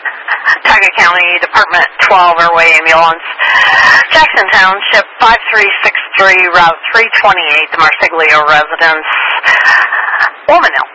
Tioga County Department 12 Airway Ambulance. Jackson Township 5363, Route 328, the Marsiglio residence. Woman